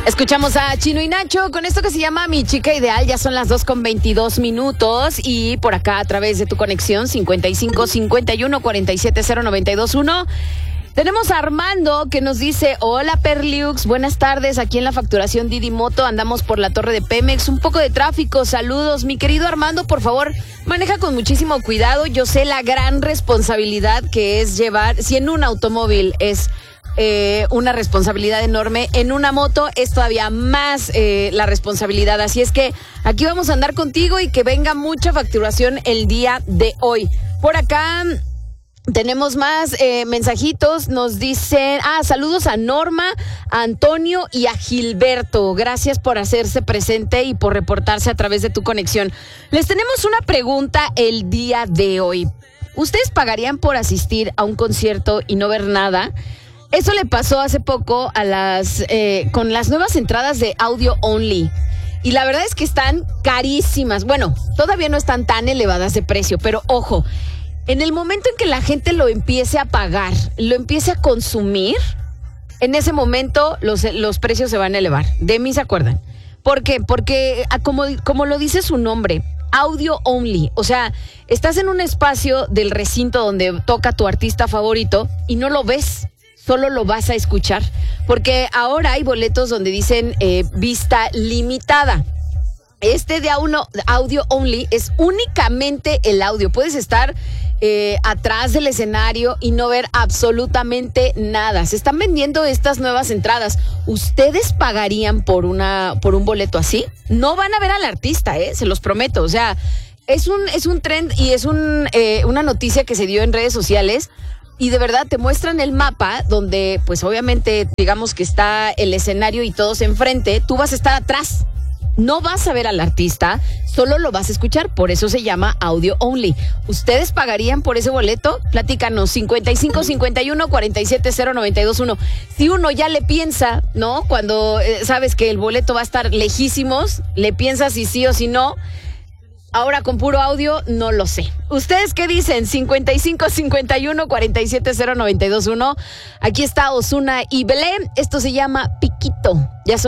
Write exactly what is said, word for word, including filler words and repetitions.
Escuchamos a Chino y Nacho con esto que se llama Mi Chica Ideal. Ya son las dos con veintidós minutos y por acá a través de tu conexión cincuenta y cinco, cincuenta y uno, cuarenta y siete, cero, noventa y dos, uno. Tenemos a Armando que nos dice: hola Perliux, buenas tardes, aquí en la facturación Didi Moto, andamos por la torre de Pemex, un poco de tráfico, saludos. Mi querido Armando, por favor, maneja con muchísimo cuidado. Yo sé la gran responsabilidad que es llevar, si en un automóvil es eh, una responsabilidad enorme, en una moto es todavía más eh, la responsabilidad, así es que aquí vamos a andar contigo y que venga mucha facturación el día de hoy. Por acá tenemos más eh, mensajitos, nos dicen, ah, saludos a Norma, a Antonio y a Gilberto. Gracias por hacerse presente y por reportarse a través de tu conexión. Les tenemos una pregunta el día de hoy. ¿Ustedes pagarían por asistir a un concierto y no ver nada? Eso le pasó hace poco a las eh, con las nuevas entradas de Audio Only. Y la verdad es que están carísimas. Bueno, todavía no están tan elevadas de precio, pero ojo, en el momento en que la gente lo empiece a pagar, lo empiece a consumir, en ese momento los, los precios se van a elevar. De mí se acuerdan. ¿Por qué? Porque como, como lo dice su nombre, audio only. O sea, estás en un espacio del recinto donde toca tu artista favorito y no lo ves, solo lo vas a escuchar. Porque ahora hay boletos donde dicen eh, vista limitada. Este de audio only es únicamente el audio. Puedes estar eh, atrás del escenario y no ver absolutamente nada. Se están vendiendo estas nuevas entradas. ¿Ustedes pagarían por una por un boleto así? No van a ver al artista, eh, se los prometo. O sea, es un es un trend y es un eh, una noticia que se dio en redes sociales. Y de verdad te muestran el mapa donde, pues obviamente, digamos que está el escenario y todos enfrente. Tú vas a estar atrás. No vas a ver al artista, solo lo vas a escuchar, por eso se llama audio only. ¿Ustedes pagarían por ese boleto? Platícanos, cincuenta y cinco, cincuenta y uno, cuarenta y siete, cero, noventa y dos, uno. Si uno ya le piensa, ¿no? Cuando eh, sabes que el boleto va a estar lejísimos, le piensas si sí o si no. Ahora con puro audio, no lo sé. ¿Ustedes qué dicen? cincuenta y cinco, cincuenta y uno, cuarenta y siete, cero, noventa y dos, uno. Aquí está Ozuna y Belén. Esto se llama Piquito. Ya son